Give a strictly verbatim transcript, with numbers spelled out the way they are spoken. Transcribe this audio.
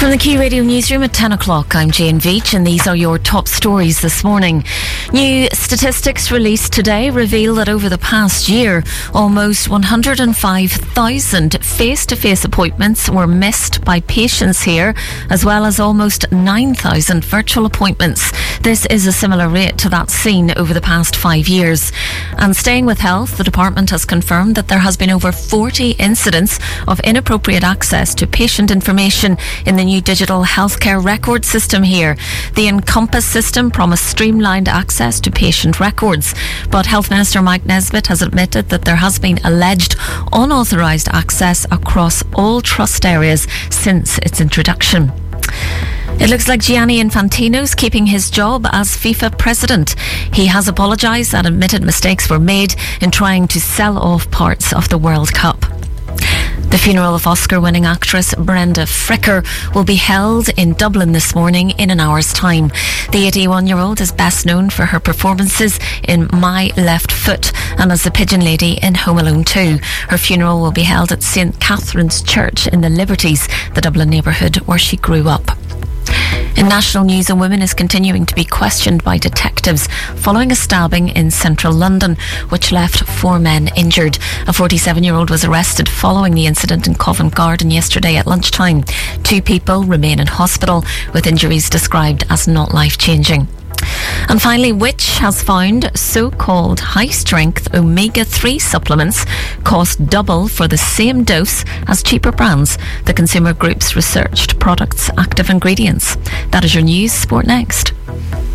From the Key Radio Newsroom at ten o'clock, I'm Jane Veach, and these are your top stories this morning. New statistics released today reveal that over the past year, almost one hundred five thousand face-to-face appointments were missed by patients here, as well as almost nine thousand virtual appointments. This is a similar rate to that seen over the past five years. And staying with health, the department has confirmed that there has been over forty incidents of inappropriate access to patient information in the new digital healthcare record system here. The Encompass system promised streamlined access to patient records, but Health Minister Mike Nesbitt has admitted that there has been alleged unauthorised access across all trust areas since its introduction. It looks like Gianni Infantino's keeping his job as FIFA president. He has apologised and admitted mistakes were made in trying to sell off parts of the World Cup. The funeral of Oscar-winning actress Brenda Fricker will be held in Dublin this morning in an hour's time. The eighty-one-year-old is best known for her performances in My Left Foot and as the Pigeon Lady in Home Alone two. Her funeral will be held at Saint Catherine's Church in the Liberties, the Dublin neighbourhood where she grew up. In national news, a woman is continuing to be questioned by detectives following a stabbing in central London, which left four men injured. A forty-seven-year-old was arrested following the incident in Covent Garden yesterday at lunchtime. Two people remain in hospital with injuries described as not life-changing. And finally, Which has found so-called high-strength omega three supplements cost double for the same dose as cheaper brands. The consumer group's researched products' active ingredients. That is your news. Sport next.